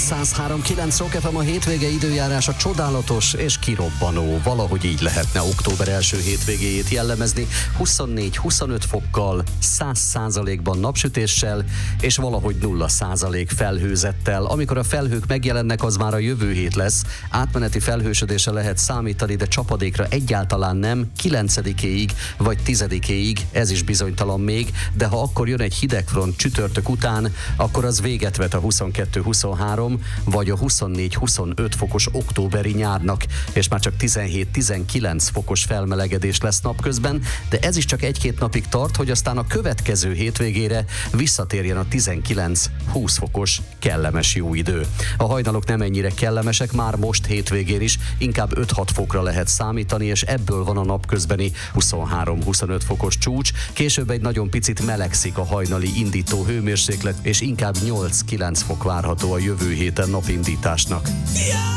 103.9 Rock FM, a hétvége időjárása csodálatos és kirobbanó. Valahogy így lehetne október első hétvégéjét jellemezni. 24-25 fokkal, 100%-ban napsütéssel, és valahogy 0% felhőzettel. Amikor a felhők megjelennek, az már a jövő hét lesz. Átmeneti felhősödésre lehet számítani, de csapadékra egyáltalán nem. 9-éig vagy 10-éig, ez is bizonytalan még, de ha akkor jön egy hidegfront csütörtök után, akkor az véget vet a 22-23 vagy a 24-25 fokos októberi nyárnak, és már csak 17-19 fokos felmelegedés lesz napközben, de ez is csak egy-két napig tart, hogy aztán a következő hétvégére visszatérjen a 19-20 fokos kellemes jó idő. A hajnalok nem ennyire kellemesek, már most hétvégén is inkább 5-6 fokra lehet számítani, és ebből van a napközbeni 23-25 fokos csúcs. Később egy nagyon picit melegszik a hajnali indító hőmérséklet, és inkább 8-9 fok várható a jövő héten napindításnak.